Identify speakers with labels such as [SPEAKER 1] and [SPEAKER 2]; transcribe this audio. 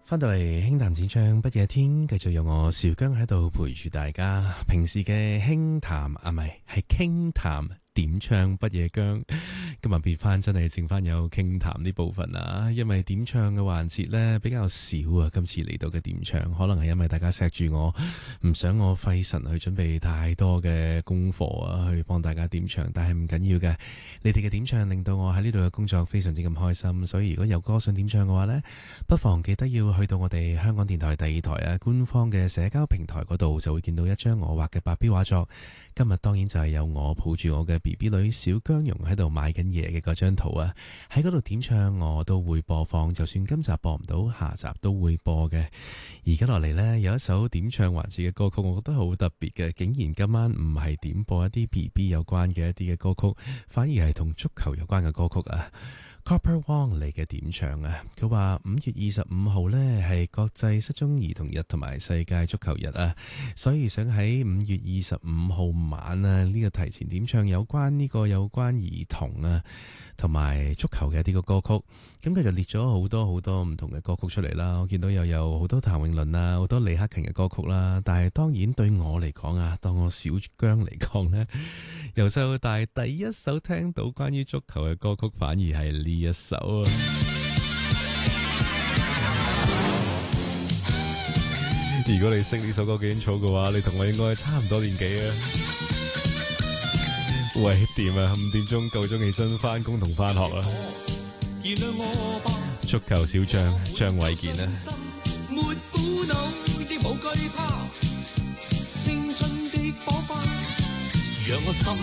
[SPEAKER 1] 翻到嚟輕談淺唱不夜天，繼續有我邵姜喺度陪住大家。平時嘅輕談啊，唔係傾談點唱不夜姜，今日變翻真係剩翻有傾談呢部分啦。因為點唱嘅環節呢比較少啊，今次嚟到嘅點唱，可能係因為大家錫住我，唔想我費神去準備太多嘅功課啊，去幫大家點唱。但係唔緊要嘅，你哋嘅點唱令到我喺呢度嘅工作非常之咁開心。所以如果有歌想點唱嘅話呢，不妨記得要去到我哋香港電台第二台啊官方嘅社交平台嗰度，就會見到一張我畫嘅白標畫作。今日當然就係有我抱住我嘅 BB 女小姜蓉喺度買緊嘢嘅嗰張圖啊，喺嗰度點唱我都會播放，就算今集播唔到，下集都會播嘅。而家落嚟呢，有一首點唱環節嘅歌曲，我覺得好特別嘅，竟然今晚唔係點播一啲 BB 有關嘅一啲嘅歌曲，反而係同足球有關嘅歌曲啊。Copper Wong 嚟嘅點唱啊，佢話5月25號呢係國際失蹤兒童日同埋世界足球日啊，所以想喺5月25號晚啊呢個提前點唱有關兒童啊同埋足球嘅一啲嘅歌曲。咁佢就列咗好多唔同嘅歌曲出嚟啦，我見到又有好多譚詠麟啊，好多李克勤嘅歌曲啦。但係當然對我嚟講啊，當我小姜嚟講呢，由細到大第一首聽到關於足球嘅歌曲，反而係呢一首啊。如果你識呢首歌嘅演草嘅話，你同我應該差唔多年紀啊。喂，掂啊？5點鐘夠鐘起身翻工同翻學啦。足球小將張衛健啊。沒苦惱亦無懼怕，青春的火花讓我心